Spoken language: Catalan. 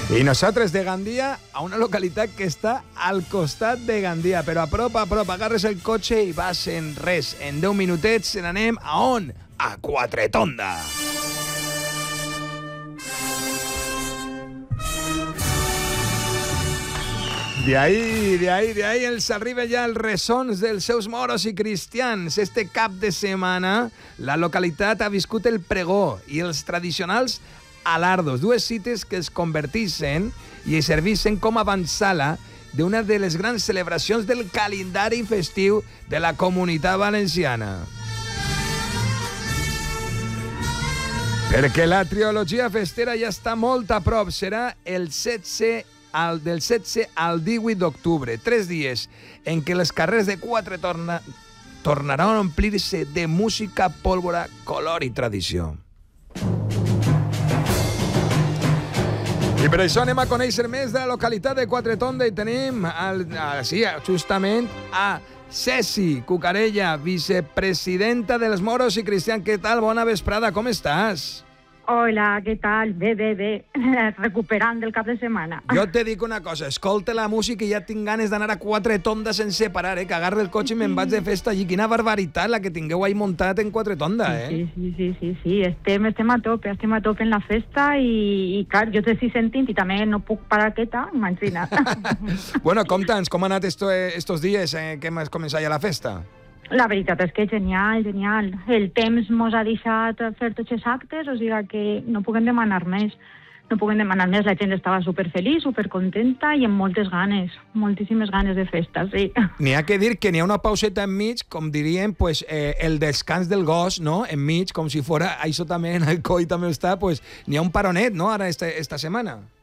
I nosaltres de Gandia a una localitat que està al costat de Gandia, però a prop, agarres el cotxe i vas en res. En 10 minutets se n'anem a on? A Quatretonda. De ahí els arriba ja els ressons dels seus moros i cristians. Este cap de setmana la localitat ha viscut el pregó i els tradicionals alardos, dues cites que es convertixen i es servixen com a avantsala d'una de les grans celebracions del calendari festiu de la Comunitat Valenciana. Perquè la trilogia festera ja està molt a prop. Serà del 16 al 18 d'octubre. 3 dies en què les carrers de Quatretonda tornaran a omplir-se de música, pólvora, color i tradició. I per això anem a conèixer més de la localitat de Quatretonda i tenim justament a Ceci Cucarella, vicepresidenta dels Moros i Cristians. Què tal? Bona vesprada, com estàs? Hola, què tal? Bé, recuperant del cap de setmana. Jo te dic una cosa, escolta la música i ja tinc ganes d'anar a Quatretonda sense parar, que agarre el cotxe i me'n vaig de festa allí. Quina barbaritat la que tingueu ahí muntat en Quatretonda, Sí, estem a tope en la festa i clar, jo t'estic sentint i també no puc parar quieta, imagina't. Bueno, conta'ns, com ha anat estos dies que hem començat ja la festa? La veritat és que genial. El temps mos ha deixat fer tots els actes, o sigui que no puguem demanar més. La gent estava superfeliç, supercontenta i amb moltes ganes, moltíssimes ganes de festa, sí. N'hi ha que dir que n'hi ha una pauseta enmig, com diríem, pues, el descans del gos, no?, enmig, com si fora, això també en el coi també està, pues, n'hi ha un paronet, no?, ara esta setmana.